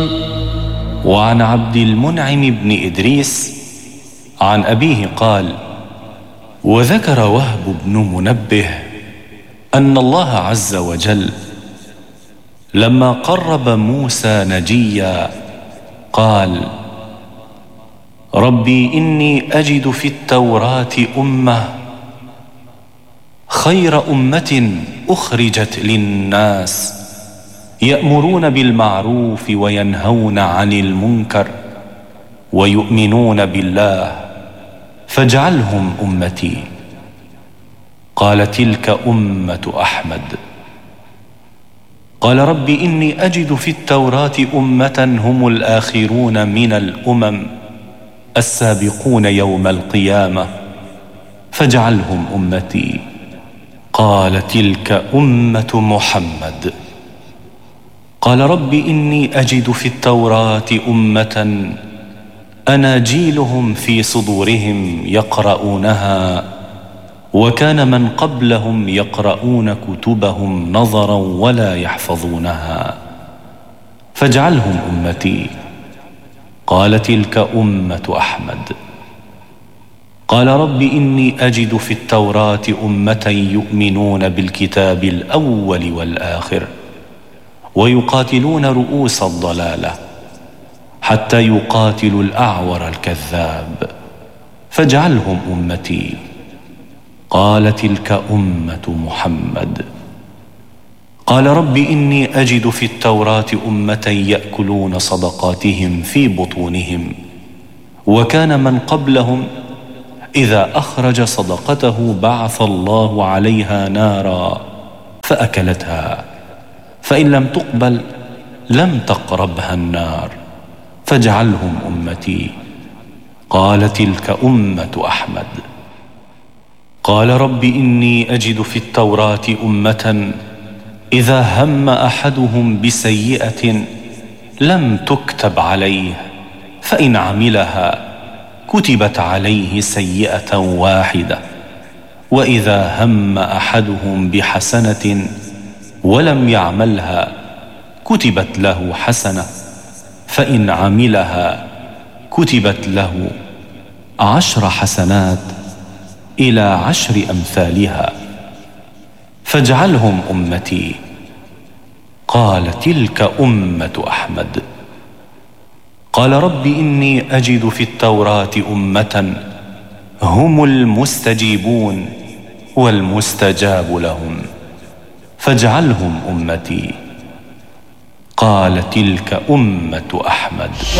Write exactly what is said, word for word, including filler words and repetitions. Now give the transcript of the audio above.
وعن عبد المنعم بن إدريس عن أبيه قال: وذكر وهب بن منبه أن الله عز وجل لما قرب موسى نجيا قال: ربي إني أجد في التوراة أمة خير أمة أخرجت للناس يأمرون بالمعروف وينهون عن المنكر ويؤمنون بالله فاجعلهم أمتي. قال: تلك أمة أحمد. قال: رب إني أجد في التوراة أمة هم الآخرون من الأمم السابقون يوم القيامة فاجعلهم أمتي. قال: تلك أمة محمد. قال: رب إني أجد في التوراة أمة أناجيلهم في صدورهم يقرؤونها وكان من قبلهم يقرؤون كتبهم نظرا ولا يحفظونها فاجعلهم أمتي. قال: تلك أمة أحمد. قال: رب إني أجد في التوراة أمة يؤمنون بالكتاب الأول والآخر ويقاتلون رؤوس الضلالة حتى يقاتلوا الأعور الكذاب فاجعلهم أمتي. قال: تلك أمة محمد. قال: رب إني أجد في التوراة أمة يأكلون صدقاتهم في بطونهم وكان من قبلهم إذا أخرج صدقته بعث الله عليها نارا فأكلتها فإن لم تقبل لم تقربها النار فاجعلهم أمتي. قال: تلك أمة أحمد. قال: رب إني أجد في التوراة أمة إذا هم أحدهم بسيئة لم تكتب عليه فإن عملها كتبت عليه سيئة واحدة وإذا هم أحدهم بحسنة ولم يعملها كتبت له حسنة فإن عملها كتبت له عشر حسنات إلى عشر أمثالها فاجعلهم أمتي. قال: تلك أمة أحمد. قال: رب إني أجد في التوراة أمة هم المستجيبون والمستجاب لهم فاجعلهم أمتي. قال: تلك أمة أحمد.